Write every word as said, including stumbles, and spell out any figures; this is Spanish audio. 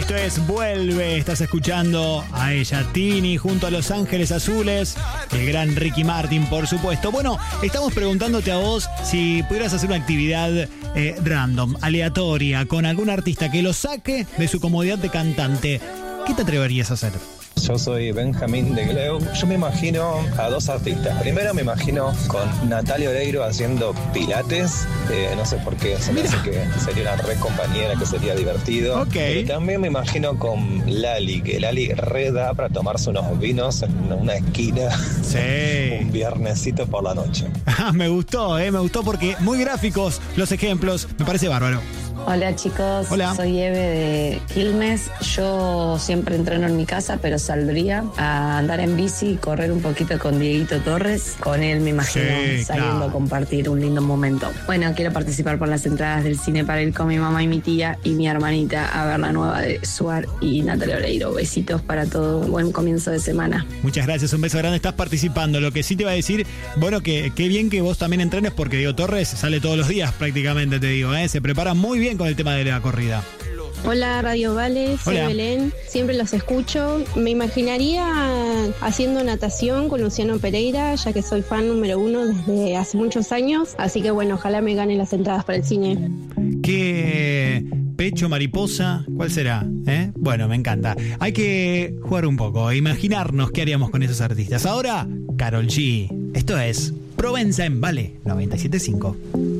Esto es Vuelve, estás escuchando a ella, Tini, junto a Los Ángeles Azules, el gran Ricky Martin, por supuesto. Bueno, estamos preguntándote a vos si pudieras hacer una actividad eh, random, aleatoria, con algún artista que lo saque de su comodidad de cantante. ¿Qué te atreverías a hacer? Yo soy Benjamín de Gleu. Yo me imagino a dos artistas. Primero me imagino con Natalia Oreiro haciendo pilates. Eh, no sé por qué, se me hace que sería una re compañera, que sería divertido. Okay. Y también me imagino con Lali, que Lali re da para tomarse unos vinos en una esquina. Sí. Un viernesito por la noche. Me gustó, eh, me gustó porque muy gráficos los ejemplos. Me parece bárbaro. Hola chicos, Hola. Soy Eve de Quilmes. Yo siempre entreno en mi casa, pero saldría a andar en bici y correr un poquito con Dieguito Torres. Con él me imagino Sí, saliendo claro. a compartir un lindo momento. Bueno, quiero participar por las entradas del cine para ir con mi mamá y mi tía y mi hermanita a ver la nueva de Suar y Natalia Oreiro. Besitos para todo, buen comienzo de semana. Muchas gracias, un beso grande, estás participando. Lo que sí te iba a decir, bueno, que qué bien que vos también entrenes porque Diego Torres sale todos los días prácticamente, te digo, ¿eh? Se prepara muy bien con el tema de la corrida. Hola Radio Vale, soy Hola. Belén, siempre los escucho. Me imaginaría haciendo natación con Luciano Pereira, ya que soy fan número uno desde hace muchos años, así que bueno, ojalá me gane las entradas para el cine. ¿Qué pecho, mariposa? ¿Cuál será? ¿Eh? Bueno, me encanta. Hay que jugar un poco, imaginarnos qué haríamos con esos artistas. Ahora, Karol G. Esto es Provenza en Vale noventa y siete punto cinco.